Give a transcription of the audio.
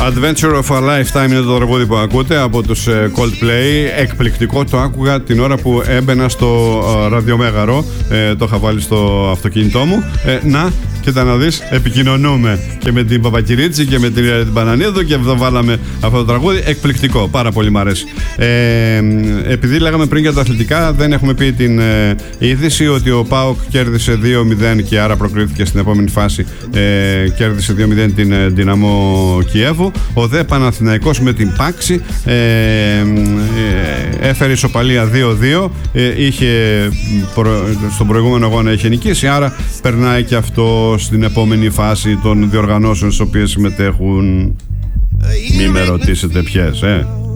Adventure of a Lifetime είναι το τραγούδι που ακούτε από τους Coldplay. Εκπληκτικό, το άκουγα την ώρα που έμπαινα στο ραδιομέγαρο. Το είχα βάλει στο αυτοκίνητό μου. Να, κοίτα να δεις, επικοινωνούμε και με την Παπακυρίτση και με την Πανανίδου και εδώ βάλαμε αυτό το τραγούδι. Εκπληκτικό, πάρα πολύ μ' αρέσει. Επειδή λέγαμε πριν για τα αθλητικά, δεν έχουμε πει την είδηση ότι ο ΠΑΟΚ κέρδισε 2-0 και άρα προκρίθηκε στην επόμενη φάση. Κέρδισε 2-0 την Δυναμό Κιέβου. Ο ΔΕ Παναθηναϊκός με την Πάξη έφερε ισοπαλία 2-2. Στον προηγούμενο αγώνα είχε νικήσει, άρα περνάει και αυτό στην επόμενη φάση των διοργανώσεων στις οποίες συμμετέχουν. Μη με ρωτήσετε ποιες,